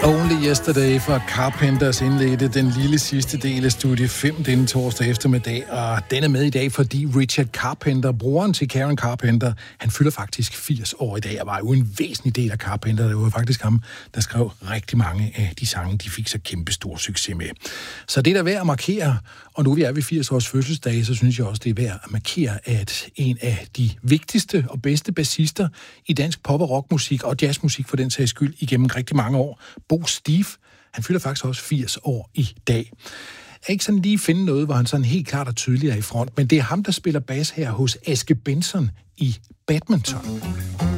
Only Yesterday fra Carpenters indledte den lille sidste del af Studie 5 denne torsdag eftermiddag, og den er med i dag, fordi Richard Carpenter, broren til Karen Carpenter, han fylder faktisk 80 år i dag, og var jo en væsentlig del af Carpenter. Det var faktisk ham, der skrev rigtig mange af de sange, de fik så kæmpe stor succes med. Så det er der værd at markere, og nu vi er ved 80 års fødselsdag, så synes jeg også, det er værd at markere, at en af de vigtigste og bedste bassister i dansk pop- og rockmusik og jazzmusik for den sags skyld igennem rigtig mange år, Bo Stief, han fylder faktisk også 80 år i dag. Jeg kan ikke sådan lige finde noget, hvor han sådan helt klart og tydeligt er i front, men det er ham, der spiller bas her hos Aske Benson i Badminton.